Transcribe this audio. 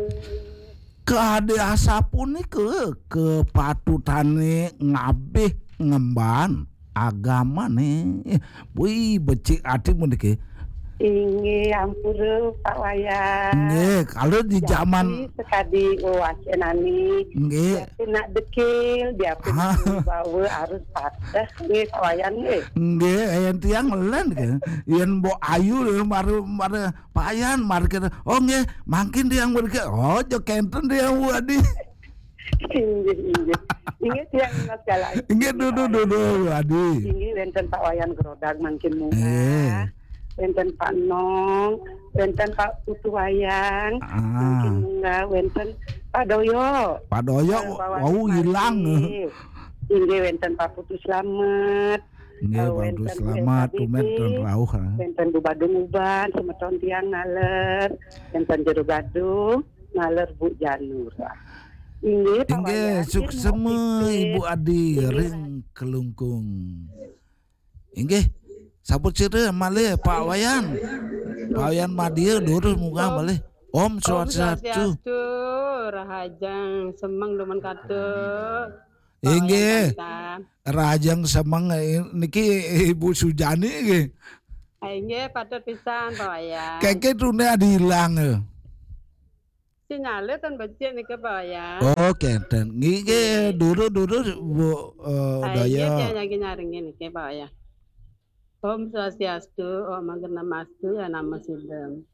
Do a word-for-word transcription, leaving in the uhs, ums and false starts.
Kade asapun ke kepatutane ngabeh ngemban agama nih. Wih becik ati mun ke. Inge ampun Pak Wayan. Nggih, kalau di zaman Jadi sekadi wacenani nggih. dia nak dekil dia pun bawa harus patah nggih Pak Wayan nggih. Nggih, yen tiang len ke. Yen mbok ayu maru maru payan mar kita. Oh nggih, mangkin tiang berke. Oh jo kenten tiang wadi. Inggih inggih. Inggih tiang ngat galak. Nggih dudu dudu wadi. Inggih wenten Pak Wayan Grodag mangkin munga. Eh. Wenten Pak Nong, wenten Pak Putu Wayang, Ah. mungkin munga wenten Pak Doyo. Pak Doyo wau hilang. Inggih wenten Pak Putu Slamet. Nggih, Pak Putu Slamet tumen ton rauh. Wenten Bu Badung Uban semeton tiang ngaler, wenten Jero Gadung ngaler Bu Janur. Inggih Pak Inggih, sukses semua Ibu Adi ring kelungkung. Inggih. Sabut sire malih Pak Wayan. Pak Wayan Madia durus muka malih. Om Swastiastu. Rahajang semeng demen kate. Inggih. Rahajang semeng niki Ibu Sujani nggih. Inggih pada pisan Pak Wayan. Keke tune adilang. Sinyale kan becik niki Pak Wayan. Oh, kenten. Nggih duru-duru Bu Daya. Inggih nyagi nyaring niki Pak Wayan. Om Swastiastu, Om Ageng Namastu, ya nama Sidem.